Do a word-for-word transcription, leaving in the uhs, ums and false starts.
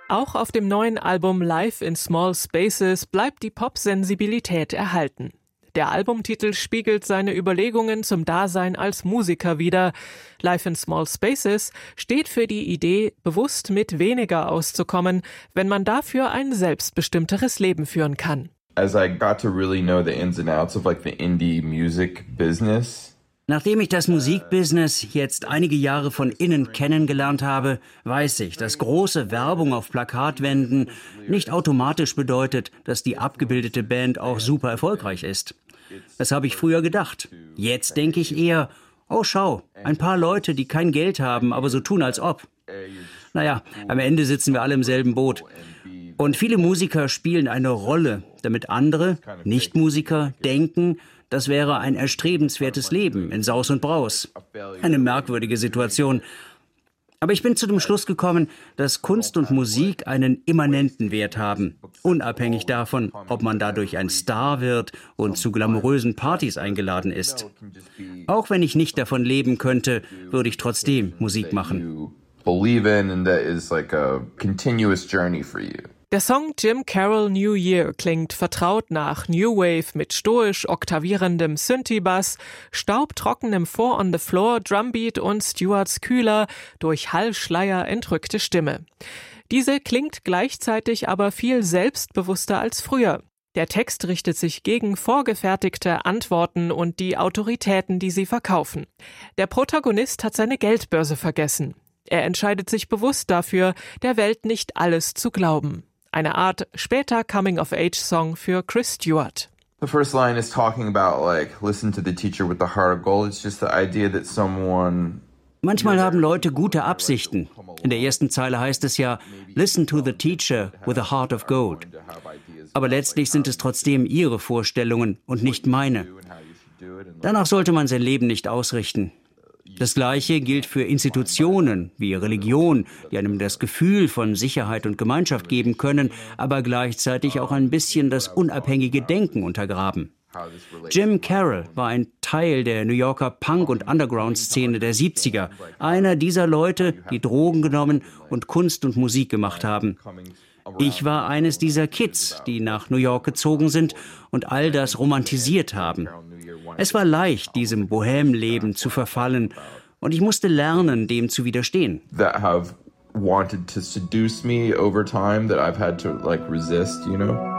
Auch auf dem neuen Album Live in Small Spaces bleibt die Pop-Sensibilität erhalten. Der Albumtitel spiegelt seine Überlegungen zum Dasein als Musiker wider. Live in Small Spaces steht für die Idee, bewusst mit weniger auszukommen, wenn man dafür ein selbstbestimmteres Leben führen kann. As I got to really know the ins and outs of like the indie music business. Nachdem ich das Musikbusiness jetzt einige Jahre von innen kennengelernt habe, weiß ich, dass große Werbung auf Plakatwänden nicht automatisch bedeutet, dass die abgebildete Band auch super erfolgreich ist. Das habe ich früher gedacht. Jetzt denke ich eher, oh schau, ein paar Leute, die kein Geld haben, aber so tun, als ob. Naja, am Ende sitzen wir alle im selben Boot. Und viele Musiker spielen eine Rolle, damit andere, Nicht-Musiker, denken, das wäre ein erstrebenswertes Leben in Saus und Braus. Eine merkwürdige Situation. Aber ich bin zu dem Schluss gekommen, dass Kunst und Musik einen immanenten Wert haben, unabhängig davon, ob man dadurch ein Star wird und zu glamourösen Partys eingeladen ist. Auch wenn ich nicht davon leben könnte, würde ich trotzdem Musik machen. Der Song Jim Carroll New Year klingt vertraut nach New Wave mit stoisch oktavierendem Synthi-Bass, staubtrockenem Four-on-the-Floor Drumbeat und Stewarts kühler, durch Hallschleier entrückte Stimme. Diese klingt gleichzeitig aber viel selbstbewusster als früher. Der Text richtet sich gegen vorgefertigte Antworten und die Autoritäten, die sie verkaufen. Der Protagonist hat seine Geldbörse vergessen. Er entscheidet sich bewusst dafür, der Welt nicht alles zu glauben. Eine Art später Coming-of-Age-Song für Chris Stewart. The first line is talking about like listen to the teacher with the heart of gold. It's just the idea that someone. Manchmal haben Leute gute Absichten. In der ersten Zeile heißt es ja, listen to the teacher with a heart of gold. Aber letztlich sind es trotzdem ihre Vorstellungen und nicht meine. Danach sollte man sein Leben nicht ausrichten. Das Gleiche gilt für Institutionen wie Religion, die einem das Gefühl von Sicherheit und Gemeinschaft geben können, aber gleichzeitig auch ein bisschen das unabhängige Denken untergraben. Jim Carroll war ein Teil der New Yorker Punk- und Underground-Szene der siebziger, einer dieser Leute, die Drogen genommen und Kunst und Musik gemacht haben. Ich war eines dieser Kids, die nach New York gezogen sind und all das romantisiert haben. Es war leicht, diesem Bohème-Leben zu verfallen, und ich musste lernen, dem zu widerstehen. That have wanted to seduce me over time, that I've had to like resist, you know?